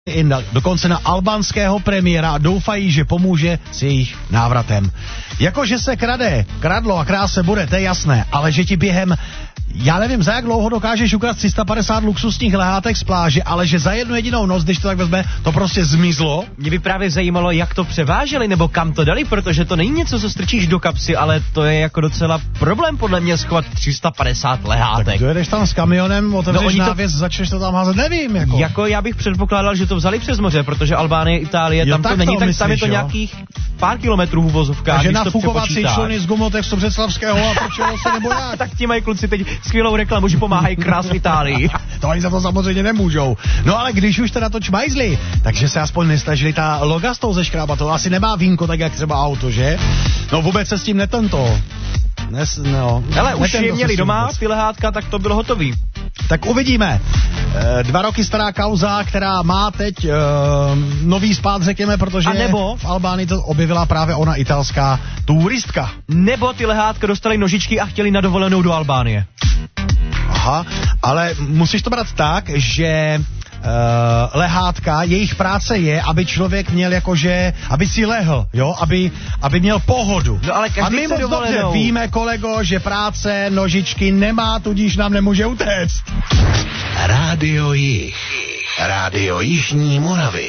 dokonce na albánského premiéra a doufají, že pomůže s jejich návratem. Jakože se kradlo a kráse bude, to je jasné, ale že ti během, já nevím, za jak dlouho dokážeš ukrást 350 luxusních lehátek z pláže, ale že za jednu jedinou noc, když to tak vezme, to prostě zmizlo. Mě by právě zajímalo, jak to převáželi, nebo kam to dali, protože to není něco, co strčíš do kapsy, ale to je jako docela problém podle mě schovat 350 lehátek. Tak dojedeš tam s kamionem, otevřeš návěs, začneš to tam házet, nevím, jako. Jako já bych předpokládal, že to vzali přes moře, protože Albánie, Itálie, jo, tam to není, tak myslíš, tam je to nějakých pár kilometrů v uvozovkách. Takže nafukovací členy z gumotextu Břeclavského a pročilo se nebo jak. Tak ti mají kluci teď skvělou reklamu, že pomáhají krás Itálii. To oni za to samozřejmě nemůžou. No ale když už teda to čmajzli, takže se aspoň nesnažili ta loga s tou zeškrábat, to asi nemá vínko, tak jak třeba auto, že? No vůbec se s tím netento. Ale už je měli doma, ty lehátka, tak to bylo hotový. Tak uvidíme. 2 roky stará kauza, která má teď nový spád, řekněme, protože v Albánii to objevila právě ona italská turistka. Nebo ty lehátka dostali nožičky a chtěli na dovolenou do Albánie. Aha, ale musíš to brát tak, že lehátka, jejich práce je, aby člověk měl jakože, aby si lehl, jo, aby měl pohodu. No ale a my moc dobře víme, kolego, že práce nožičky nemá, tudíž nám nemůže utéct. Rádio Jih. Rádio Jižní Moravy.